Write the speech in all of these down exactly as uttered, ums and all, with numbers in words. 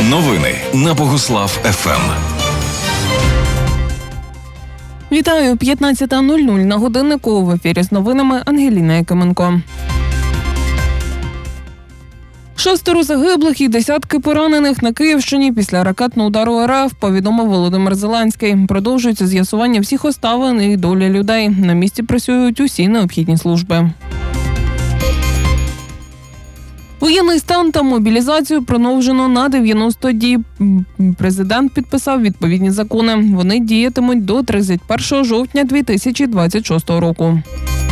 Новини на Богуслав-ФМ. Вітаю, п'ятнадцята нуль нуль на годиннику. В ефірі з новинами Ангеліна Якименко. Шестеро загиблих і десятки поранених на Київщині після ракетного удару РФ, повідомив Володимир Зеленський. Продовжується з'ясування всіх обставин і долі людей. На місці працюють усі необхідні служби. Воєнний стан та мобілізацію продовжено на дев'яносто діб. Президент підписав відповідні закони. Вони діятимуть до тридцять першого жовтня дві тисячі двадцять шостого року.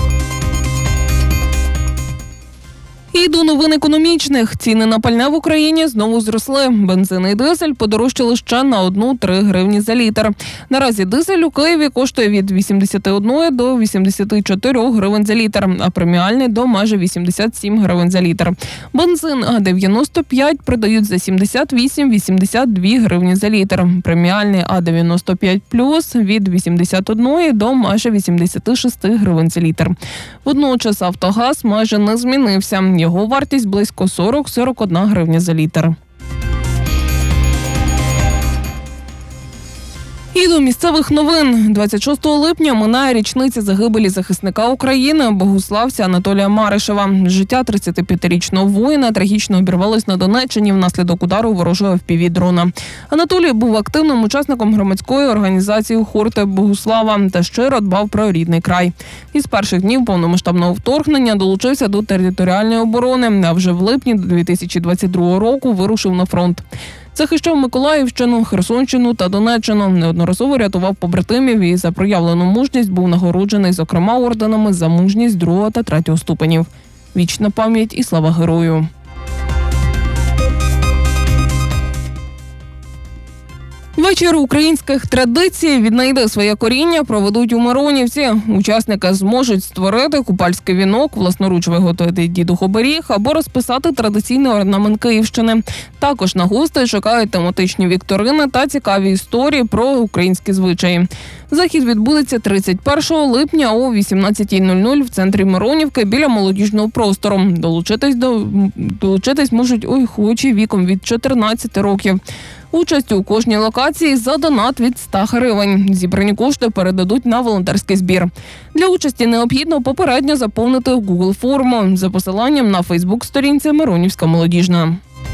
І до новин економічних. Ціни на пальне в Україні знову зросли. Бензин і дизель подорожчали ще на одну-три гривні за літр. Наразі дизель у Києві коштує від вісімдесят один до вісімдесят чотири гривень за літр, а преміальний до майже вісімдесят сім гривень за літр. Бензин А дев'яносто п'ять продають за сімдесят вісім - вісімдесят дві гривні за літр. Преміальний А дев'яносто п'ять плюс від вісімдесят один до майже вісімдесят шість гривень за літр. Водночас Автогаз майже не змінився. Його вартість близько сорок - сорок одна гривня за літр. І до місцевих новин. двадцять шостого липня минає річниця загибелі захисника України, богуславця Анатолія Маришева. Життя тридцятип'ятирічного воїна трагічно обірвалось на Донеччині внаслідок удару ворожого еф пі ві-дрона. Анатолій був активним учасником громадської організації «Хорти Богуслава» та щиро дбав про рідний край. Із перших днів повномасштабного вторгнення долучився до територіальної оборони, а вже в липні дві тисячі двадцять другого року вирушив на фронт. Захищав Миколаївщину, Херсонщину та Донеччину. Неодноразово рятував побратимів і за проявлену мужність був нагороджений, зокрема, орденами за мужність другого та третього ступенів. Вічна пам'ять і слава герою. Вечір українських традицій «Віднайди своє коріння» проведуть у Миронівці. Учасники зможуть створити купальський вінок, власноруч виготовити дідух-оберіг або розписати традиційний орнамент Київщини. Також на гостей чекають тематичні вікторини та цікаві історії про українські звичаї. Захід відбудеться тридцять першого липня о вісімнадцятій нуль нуль в центрі Миронівки біля молодіжного простору. Долучитись, до... Долучитись можуть охочі віком від чотирнадцяти років. Участь у кожній локації за донат від ста гривень. Зібрані кошти передадуть на волонтерський збір. Для участі необхідно попередньо заповнити Google форму за посиланням на Фейсбук-сторінці «Миронівська молодіжна».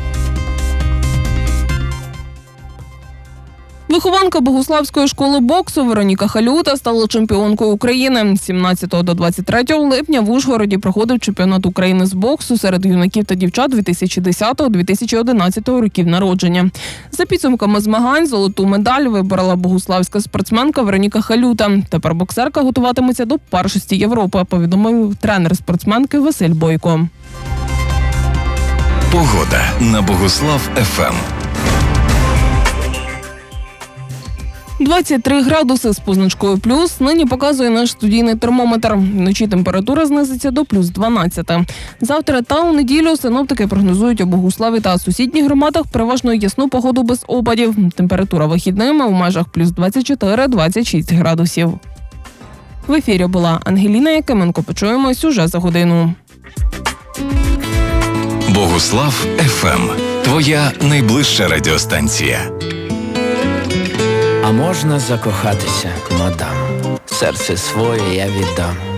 Вихованка Богуславської школи боксу Вероніка Халюта стала чемпіонкою України. З сімнадцятого до двадцять третього липня в Ужгороді проходив чемпіонат України з боксу серед юнаків та дівчат дві тисячі десятого - дві тисячі одинадцятого років народження. За підсумками змагань золоту медаль виборола богуславська спортсменка Вероніка Халюта. Тепер боксерка готуватиметься до першості Європи, повідомив тренер спортсменки Василь Бойко. Погода на Богуслав-ФМ. двадцять три градуси з позначкою плюс нині показує наш студійний термометр. Вночі температура знизиться до плюс дванадцяти. Завтра та у неділю синоптики прогнозують у Богуславі та сусідніх громадах переважно ясну погоду без опадів. Температура вихідними у межах плюс двадцять чотири - двадцять шість градусів. В ефірі була Ангеліна Якименко. Почуємось уже за годину. Богуслав-ФМ. Твоя найближча радіостанція. А можна закохатися, мадам? Серце своє я віддам.